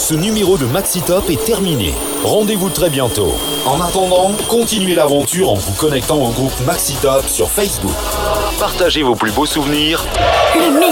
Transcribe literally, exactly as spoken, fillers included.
ce numéro de Maxi Top est terminé. Rendez-vous très bientôt. En attendant, continuez l'aventure en vous connectant au groupe Maxi Top sur Facebook. Partagez vos plus beaux souvenirs. Le